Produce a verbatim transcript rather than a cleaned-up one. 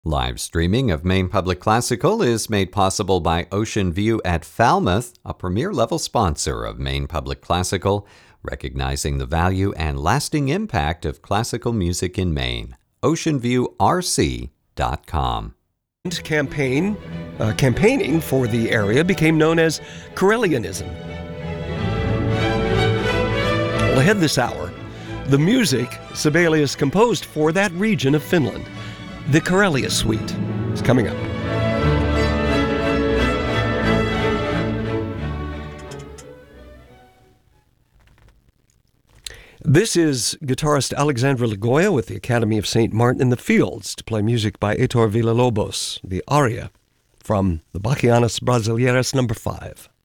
Live streaming of Maine Public Classical is made possible by Ocean View at Falmouth, a premier-level sponsor of Maine Public Classical, recognizing the value and lasting impact of classical music in Maine. ocean view r c dot com. Campaign, uh, campaigning for the area became known as Karelianism. Well, ahead this hour, the music Sibelius composed for that region of Finland. The Karelia Suite is coming up. This is guitarist Alexandra Lagoya with the Academy of Saint Martin in the Fields to play music by Heitor Villa-Lobos, the aria from the Bachianas Brasileiras number five.